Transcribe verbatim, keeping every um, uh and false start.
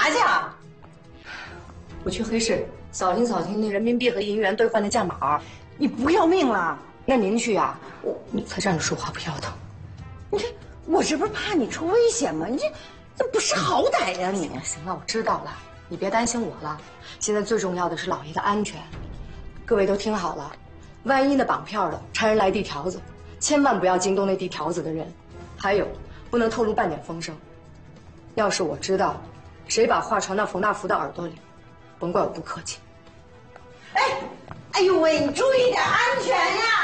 嘛去啊？我去黑市扫听扫听那人民币和银元兑换的价码。 你不要命了？ 那您去啊？我你才站着说话不腰疼。 你这我这不是怕你出危险吗？你这这不识好歹呀你！ 行了，我知道了，你别担心我了。现在最重要的是老爷的安全。各位都听好了，万一那绑票的差人来递条子，千万不要惊动那递条子的人。还有，不能透露半点风声。要是我知道谁把话传到冯大福的耳朵里，甭怪我不客气。 哎，哎呦喂，你注意点安全呀！